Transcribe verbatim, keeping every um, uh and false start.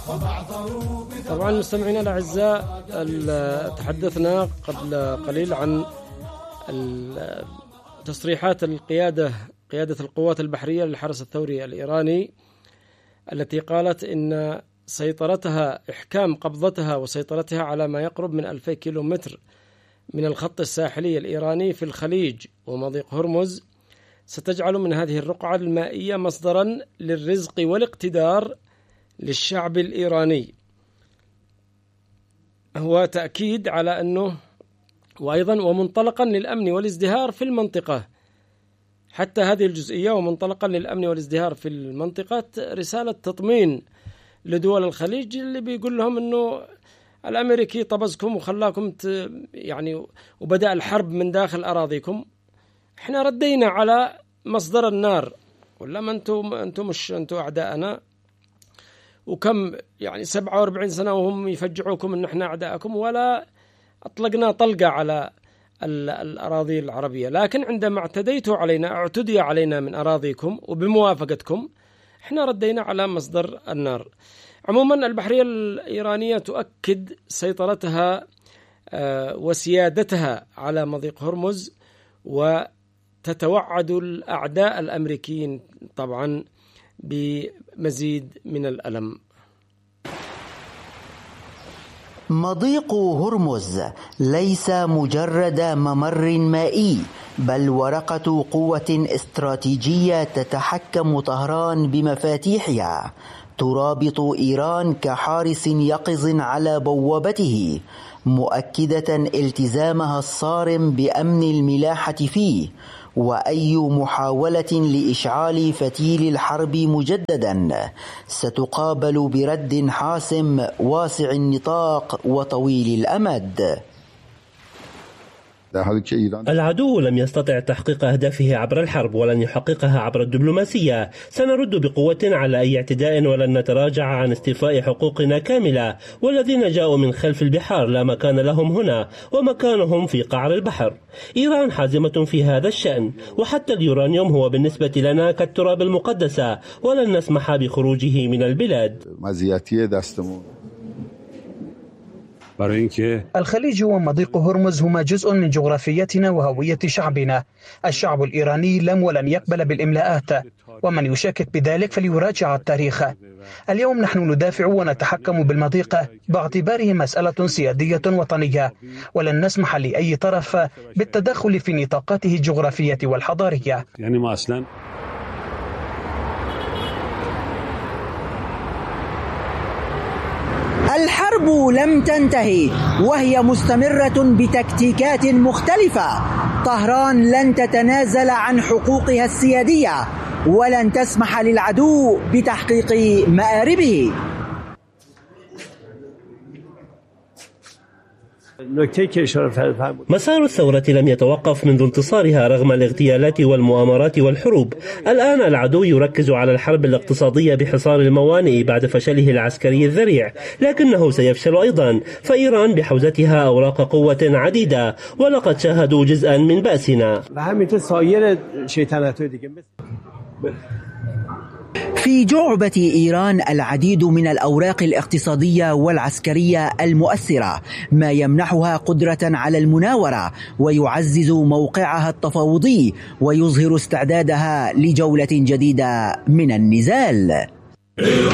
طبعا مستمعينا الأعزاء، تحدثنا قبل قليل عن تصريحات القيادة قيادة القوات البحرية للحرس الثوري الإيراني التي قالت إن سيطرتها إحكام قبضتها وسيطرتها على ما يقرب من ألفي كيلو متر من الخط الساحلي الإيراني في الخليج ومضيق هرمز ستجعل من هذه الرقعة المائية مصدرا للرزق والاقتدار للشعب الإيراني. هو تأكيد على أنه وأيضا ومنطلقا للأمن والازدهار في المنطقة. حتى هذه الجزئية ومنطلقا للأمن والازدهار في المنطقة رسالة تطمين لدول الخليج اللي بيقول لهم أنه الأمريكي طبزكم وخلاكم يعني وبدأ الحرب من داخل أراضيكم، احنا ردينا على مصدر النار، ولا ما انتم انتم مش انتم أعداءنا، وكم يعني سبعة وأربعين سنة وهم يفجعوكم ان احنا أعداءكم، ولا أطلقنا طلقة على الأراضي العربية، لكن عندما اعتديتوا علينا اعتدي علينا من أراضيكم وبموافقتكم احنا ردينا على مصدر النار. عموما البحرية الإيرانية تؤكد سيطرتها وسيادتها على مضيق هرمز، وتتوعد الأعداء الأمريكيين طبعا بمزيد من الألم. مضيق هرمز ليس مجرد ممر مائي، بل ورقة قوة استراتيجية تتحكم طهران بمفاتيحها، ترابط إيران كحارس يقظ على بوابته، مؤكدة التزامها الصارم بأمن الملاحة فيه، وأي محاولة لإشعال فتيل الحرب مجددا ستقابل برد حاسم واسع النطاق وطويل الأمد. العدو لم يستطع تحقيق أهدافه عبر الحرب ولن يحققها عبر الدبلوماسية. سنرد بقوة على أي اعتداء ولن نتراجع عن استيفاء حقوقنا كاملة، والذين جاءوا من خلف البحار لا مكان لهم هنا ومكانهم في قعر البحر. إيران حازمة في هذا الشأن، وحتى اليورانيوم هو بالنسبة لنا كالتراب المقدسة ولن نسمح بخروجه من البلاد. الخليج ومضيق هرمز هما جزء من جغرافيتنا وهوية شعبنا. الشعب الإيراني لم ولن يقبل بالإملاءات، ومن يشكك بذلك فليراجع التاريخ. اليوم نحن ندافع ونتحكم بالمضيق باعتباره مسألة سيادية وطنية، ولن نسمح لأي طرف بالتدخل في نطاقاته الجغرافية والحضارية. يعني ما أصلا الحرب لم تنتهي وهي مستمرة بتكتيكات مختلفة. طهران لن تتنازل عن حقوقها السيادية ولن تسمح للعدو بتحقيق مآربه. مسار الثورة لم يتوقف منذ انتصارها رغم الاغتيالات والمؤامرات والحروب. الآن العدو يركز على الحرب الاقتصادية بحصار الموانئ بعد فشله العسكري الذريع، لكنه سيفشل أيضا، فإيران بحوزتها أوراق قوة عديدة ولقد شاهدوا جزءا من بأسنا. في جعبة إيران العديد من الأوراق الاقتصادية والعسكرية المؤثرة، ما يمنحها قدرة على المناورة ويعزز موقعها التفاوضي ويظهر استعدادها لجولة جديدة من النزال.